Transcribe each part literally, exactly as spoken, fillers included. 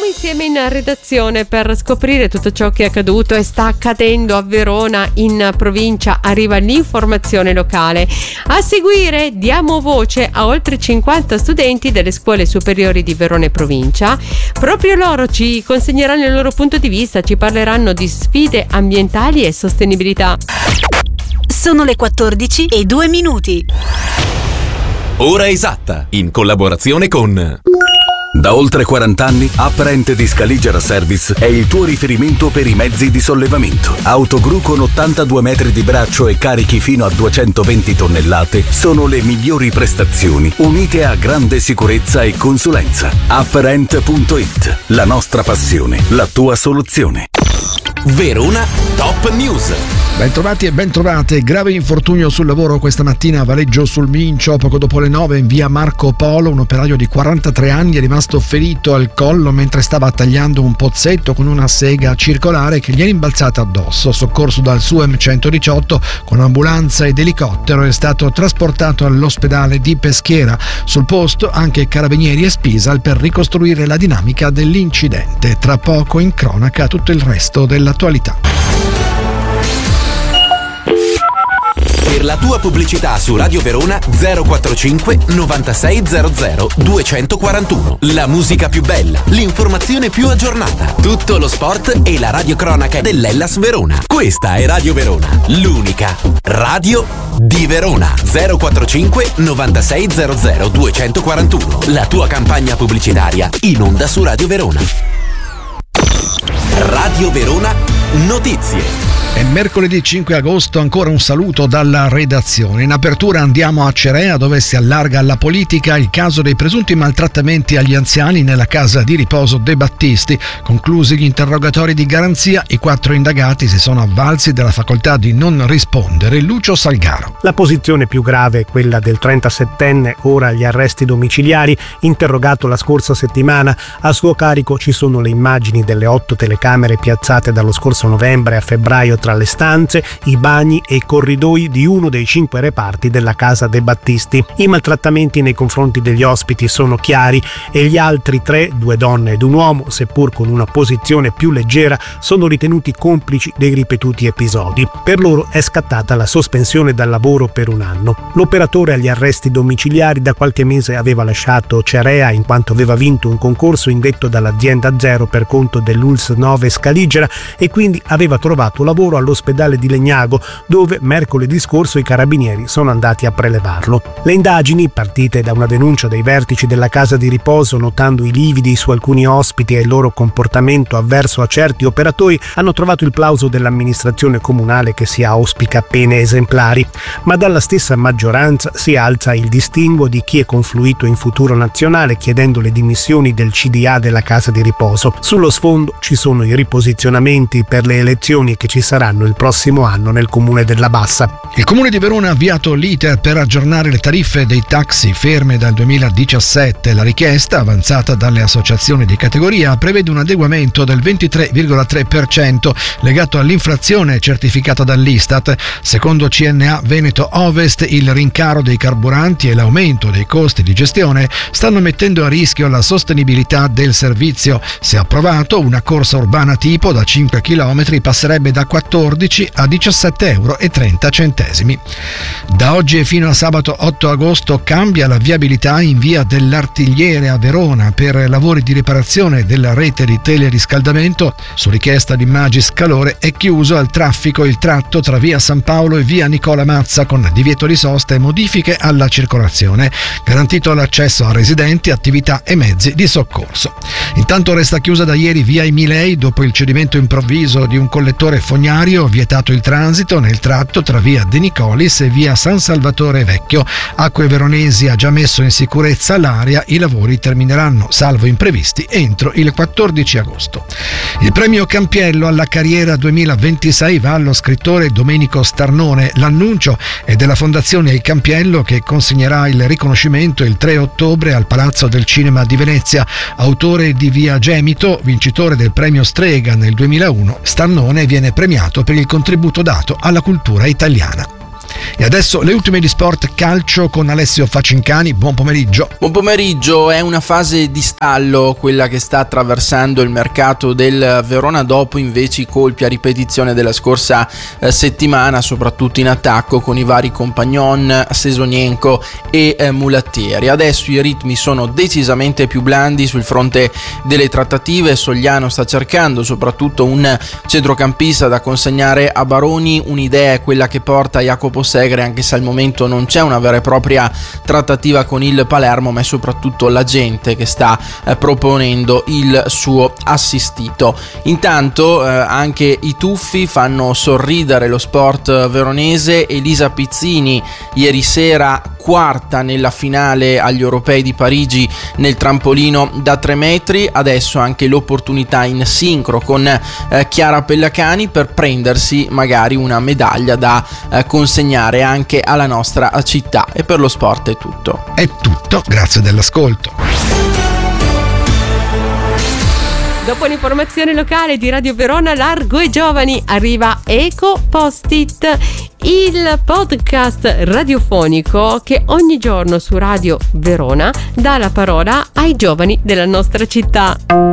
insieme in redazione per scoprire tutto ciò che è accaduto e sta accadendo a Verona, in provincia. Arriva l'informazione locale. A seguire diamo voce a oltre cinquanta studenti delle scuole superiori di Verona e provincia. Proprio loro ci consegneranno il loro punto di vista, ci parleranno di sfide ambientali e sostenibilità. Sono le quattordici e due minuti. Ora esatta, in collaborazione con... Da oltre quaranta anni, Apparent di Scaligera Service è il tuo riferimento per i mezzi di sollevamento. Autogru con ottantadue metri di braccio e carichi fino a duecentoventi tonnellate sono le migliori prestazioni, unite a grande sicurezza e consulenza. Apparent punto it, la nostra passione, la tua soluzione. Verona Top News. Bentrovati e bentrovate. Grave infortunio sul lavoro questa mattina a Valeggio sul Mincio. Poco dopo le nove in via Marco Polo un operaio di quarantatré anni è rimasto ferito al collo mentre stava tagliando un pozzetto con una sega circolare che gli è rimbalzata addosso. Soccorso dal S U E M centodiciotto con ambulanza ed elicottero, è stato trasportato all'ospedale di Peschiera. Sul posto anche carabinieri e Spisal per ricostruire la dinamica dell'incidente. Tra poco in cronaca tutto il resto dell'attualità. Per la tua pubblicità su Radio Verona zero quarantacinque novantasei zero zero duecentoquarantuno. La musica più bella, l'informazione più aggiornata, tutto lo sport e la radiocronaca dell'Hellas Verona. Questa è Radio Verona, l'unica radio di Verona. zero quarantacinque novantasei zero zero duecentoquarantuno. La tua campagna pubblicitaria in onda su Radio Verona. Radio Verona Notizie. È mercoledì cinque agosto, ancora un saluto dalla redazione. In apertura andiamo a Cerea, dove si allarga alla politica il caso dei presunti maltrattamenti agli anziani nella casa di riposo De Battisti. Conclusi gli interrogatori di garanzia, i quattro indagati si sono avvalsi della facoltà di non rispondere. Lucio Salgaro. La posizione più grave è quella del trentasettenne, ora agli arresti domiciliari, interrogato la scorsa settimana. A suo carico ci sono le immagini delle otto telecamere piazzate dallo scorso novembre a febbraio tra le stanze, i bagni e i corridoi di uno dei cinque reparti della casa De Battisti. I maltrattamenti nei confronti degli ospiti sono chiari e gli altri tre, due donne ed un uomo, seppur con una posizione più leggera, sono ritenuti complici dei ripetuti episodi. Per loro è scattata la sospensione dal lavoro per un anno. L'operatore agli arresti domiciliari da qualche mese aveva lasciato Cerea in quanto aveva vinto un concorso indetto dall'azienda Zero per conto dell'U L S nove Scaligera e quindi aveva trovato lavoro all'ospedale di Legnago, dove mercoledì scorso i carabinieri sono andati a prelevarlo. Le indagini, partite da una denuncia dei vertici della casa di riposo notando i lividi su alcuni ospiti e il loro comportamento avverso a certi operatori, hanno trovato il plauso dell'amministrazione comunale, che si auspica pene esemplari, ma dalla stessa maggioranza si alza il distinguo di chi è confluito in Futuro Nazionale chiedendo le dimissioni del C D A della casa di riposo. Sullo sfondo ci sono i riposizionamenti per le elezioni che ci saranno il prossimo anno nel comune della Bassa. Il comune di Verona ha avviato l'iter per aggiornare le tariffe dei taxi ferme dal duemiladiciassette. La richiesta, avanzata dalle associazioni di categoria, prevede un adeguamento del ventitré virgola tre per cento legato all'inflazione certificata dall'Istat. Secondo C N A Veneto Ovest, il rincaro dei carburanti e l'aumento dei costi di gestione stanno mettendo a rischio la sostenibilità del servizio. Se approvato, una corsa urbana tipo da cinque chilometri passerebbe da quattordici a diciassette euro e trenta centesimi. Da oggi e fino a sabato otto agosto cambia la viabilità in via dell'Artigliere a Verona per lavori di riparazione della rete di teleriscaldamento. Su richiesta di Magis Calore è chiuso al traffico il tratto tra via San Paolo e via Nicola Mazza con divieto di sosta e modifiche alla circolazione. Garantito l'accesso a residenti, attività e mezzi di soccorso. Intanto resta chiusa da ieri via Emilei dopo il cedimento improvviso di un collettore fognario, vietato il transito nel tratto tra via De Nicolis e via San Salvatore Vecchio. Acque Veronesi ha già messo in sicurezza l'area, i lavori termineranno, salvo imprevisti, entro il quattordici agosto. Il premio Campiello alla carriera duemilaventisei va allo scrittore Domenico Starnone. L'annuncio è della Fondazione Il Campiello, che consegnerà il riconoscimento il tre ottobre al Palazzo del Cinema di Venezia. Autore di Via Gemito, vincitore del premio Strega nel duemilauno, Starnone viene premiato per il contributo dato alla cultura italiana. E adesso le ultime di Sport Calcio con Alessio Facincani. Buon pomeriggio. Buon pomeriggio. È una fase di stallo quella che sta attraversando il mercato del Verona dopo invece i colpi a ripetizione della scorsa eh, settimana, soprattutto in attacco con i vari Compagnon, Sesonienko e eh, Mulattieri. Adesso i ritmi sono decisamente più blandi sul fronte delle trattative. Sogliano sta cercando soprattutto un centrocampista da consegnare a Baroni. Un'idea è quella che porta Jacopo Segre, anche se al momento non c'è una vera e propria trattativa con il Palermo, ma è soprattutto la gente che sta eh, proponendo il suo assistito. Intanto eh, anche i tuffi fanno sorridere lo sport veronese. Elisa Pizzini ieri sera quarta nella finale agli europei di Parigi nel trampolino da tre metri. Adesso anche l'opportunità in sincro con eh, Chiara Pellacani per prendersi magari una medaglia da eh, consegnare anche alla nostra città. E per lo sport è tutto. È tutto, grazie dell'ascolto. Dopo l'informazione locale di Radio Verona Largo e Giovani arriva Eco Post-it, il podcast radiofonico che ogni giorno su Radio Verona dà la parola ai giovani della nostra città.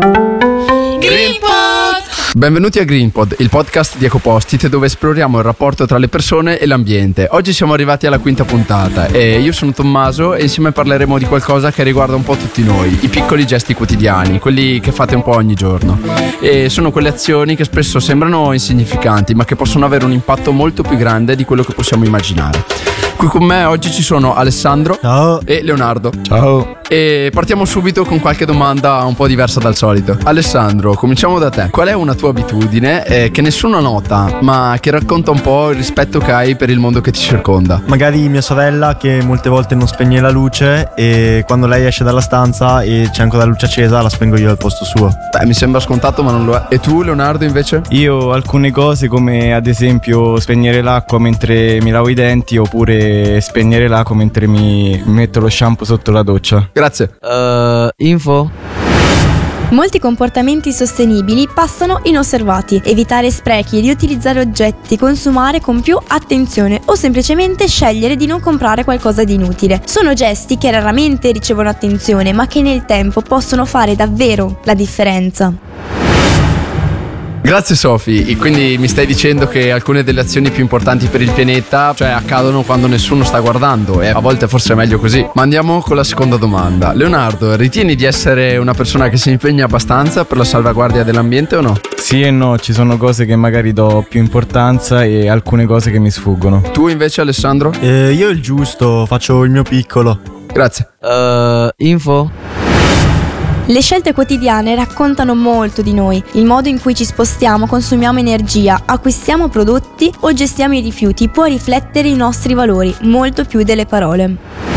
Benvenuti a GreenPod, il podcast di EcoPost-it dove esploriamo il rapporto tra le persone e l'ambiente. Oggi siamo arrivati alla quinta puntata e io sono Tommaso e insieme parleremo di qualcosa che riguarda un po' tutti noi, i piccoli gesti quotidiani, quelli che fate un po' ogni giorno. E sono quelle azioni che spesso sembrano insignificanti ma che possono avere un impatto molto più grande di quello che possiamo immaginare. Qui con me oggi ci sono Alessandro. Ciao. E Leonardo. Ciao. E partiamo subito con qualche domanda un po' diversa dal solito. Alessandro, cominciamo da te. Qual è una tua abitudine eh, che nessuno nota, ma che racconta un po' il rispetto che hai per il mondo che ti circonda? Magari mia sorella che molte volte non spegne la luce e quando lei esce dalla stanza e c'è ancora la luce accesa la spengo io al posto suo. Beh, mi sembra scontato ma non lo è. E tu, Leonardo, invece? Io alcune cose come ad esempio spegnere l'acqua mentre mi lavo i denti oppure spegnere l'acqua mentre mi metto lo shampoo sotto la doccia. Grazie. Uh, info? Molti comportamenti sostenibili passano inosservati. Evitare sprechi, riutilizzare oggetti, consumare con più attenzione o semplicemente scegliere di non comprare qualcosa di inutile. Sono gesti che raramente ricevono attenzione, ma che nel tempo possono fare davvero la differenza. Grazie Sofi, quindi mi stai dicendo che alcune delle azioni più importanti per il pianeta, cioè, accadono quando nessuno sta guardando e a volte forse è meglio così. Ma andiamo con la seconda domanda. Leonardo, ritieni di essere una persona che si impegna abbastanza per la salvaguardia dell'ambiente o no? Sì e no, ci sono cose che magari do più importanza e alcune cose che mi sfuggono. Tu invece Alessandro? Eh, io il giusto, faccio il mio piccolo. Grazie. Uh, info? Le scelte quotidiane raccontano molto di noi, il modo in cui ci spostiamo, consumiamo energia, acquistiamo prodotti o gestiamo i rifiuti può riflettere i nostri valori, molto più delle parole.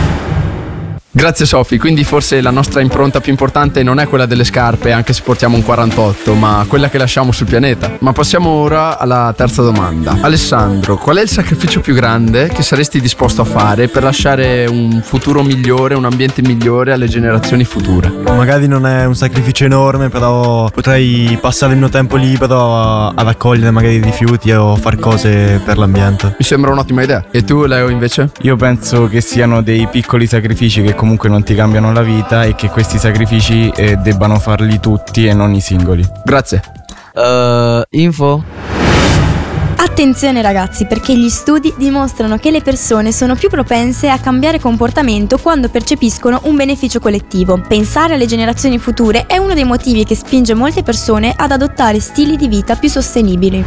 Grazie Sofi, quindi forse la nostra impronta più importante non è quella delle scarpe, anche se portiamo un quarantotto, ma quella che lasciamo sul pianeta. Ma passiamo ora alla terza domanda. Alessandro, qual è il sacrificio più grande che saresti disposto a fare per lasciare un futuro migliore, un ambiente migliore alle generazioni future? Magari non è un sacrificio enorme, però potrei passare il mio tempo libero a, a raccogliere magari rifiuti o far cose per l'ambiente. Mi sembra un'ottima idea. E tu Leo invece? Io penso che siano dei piccoli sacrifici che comunque non ti cambiano la vita e che questi sacrifici eh, debbano farli tutti e non i singoli. Grazie. Uh, info? Attenzione ragazzi, perché gli studi dimostrano che le persone sono più propense a cambiare comportamento quando percepiscono un beneficio collettivo. Pensare alle generazioni future è uno dei motivi che spinge molte persone ad adottare stili di vita più sostenibili.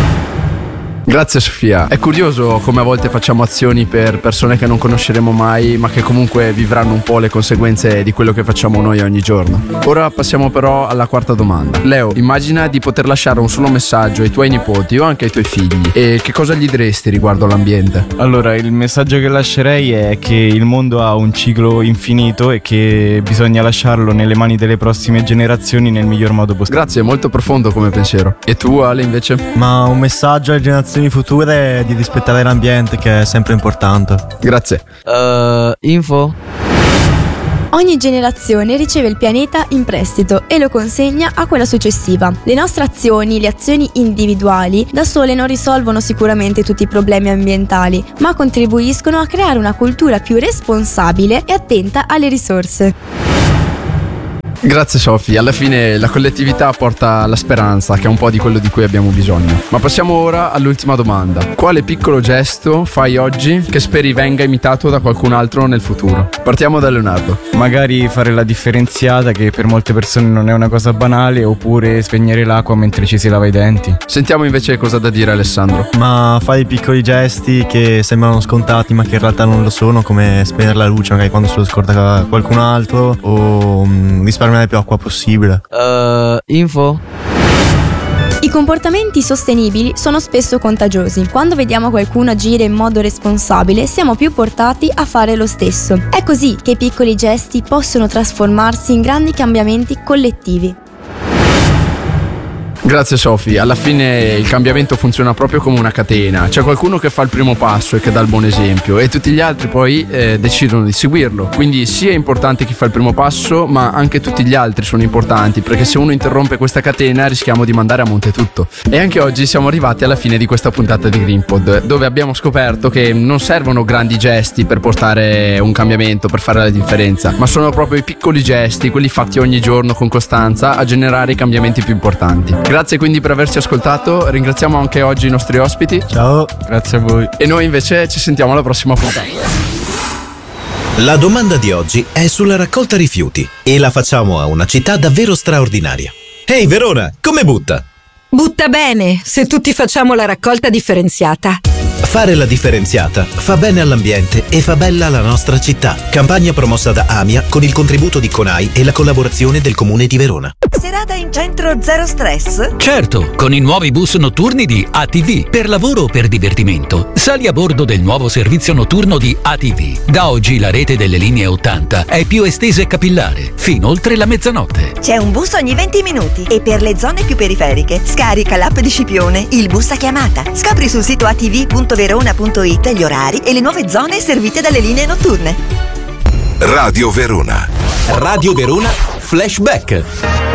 Grazie Sofia. È curioso come a volte facciamo azioni per persone che non conosceremo mai, ma che comunque vivranno un po' le conseguenze di quello che facciamo noi ogni giorno. Ora passiamo però alla quarta domanda. Leo, immagina di poter lasciare un solo messaggio ai tuoi nipoti o anche ai tuoi figli. E che cosa gli diresti riguardo all'ambiente? Allora, il messaggio che lascerei è che il mondo ha un ciclo infinito e che bisogna lasciarlo nelle mani delle prossime generazioni nel miglior modo possibile. Grazie, molto profondo come pensiero. E tu Ale invece? Ma un messaggio alle generazioni future è di rispettare l'ambiente, che è sempre importante. Grazie. Uh, info? Ogni generazione riceve il pianeta in prestito e lo consegna a quella successiva. Le nostre azioni, le azioni individuali, da sole non risolvono sicuramente tutti i problemi ambientali, ma contribuiscono a creare una cultura più responsabile e attenta alle risorse. Grazie Sofì, alla fine la collettività porta la speranza, che è un po' di quello di cui abbiamo bisogno. Ma passiamo ora all'ultima domanda. Quale piccolo gesto fai oggi che speri venga imitato da qualcun altro nel futuro? Partiamo da Leonardo. Magari fare la differenziata, che per molte persone non è una cosa banale, oppure spegnere l'acqua mentre ci si lava i denti. Sentiamo invece cosa ha da dire Alessandro. Ma fai piccoli gesti che sembrano scontati ma che in realtà non lo sono, come spegnere la luce magari quando se lo scorda qualcun altro, o um, risparmiare più acqua possibile. Uh, info? I comportamenti sostenibili sono spesso contagiosi. Quando vediamo qualcuno agire in modo responsabile, siamo più portati a fare lo stesso. È così che i piccoli gesti possono trasformarsi in grandi cambiamenti collettivi. Grazie Sofì, alla fine il cambiamento funziona proprio come una catena. C'è qualcuno che fa il primo passo e che dà il buon esempio e tutti gli altri poi eh, decidono di seguirlo. Quindi sia è importante chi fa il primo passo, ma anche tutti gli altri sono importanti, perché se uno interrompe questa catena rischiamo di mandare a monte tutto. E anche oggi siamo arrivati alla fine di questa puntata di GreenPod, dove abbiamo scoperto che non servono grandi gesti per portare un cambiamento, per fare la differenza, ma sono proprio i piccoli gesti, quelli fatti ogni giorno con costanza, a generare i cambiamenti più importanti. Grazie quindi per averci ascoltato, ringraziamo anche oggi i nostri ospiti. Ciao, grazie a voi. E noi invece ci sentiamo alla prossima puntata. La domanda di oggi è sulla raccolta rifiuti e la facciamo a una città davvero straordinaria. Ehi Verona, come butta? Butta bene, se tutti facciamo la raccolta differenziata. Fare la differenziata fa bene all'ambiente e fa bella la nostra città. Campagna promossa da AMIA con il contributo di CONAI e la collaborazione del Comune di Verona. Serata in centro zero stress? Certo, con i nuovi bus notturni di A T V. Per lavoro o per divertimento, sali a bordo del nuovo servizio notturno di A T V. Da oggi la rete delle linee ottanta è più estesa e capillare, fino oltre la mezzanotte. C'è un bus ogni venti minuti e per le zone più periferiche scarica l'app di Scipione, il bus a chiamata. Scopri sul sito a t v punto verona punto it gli orari e le nuove zone servite dalle linee notturne. Radio Verona. Radio Verona Flashback.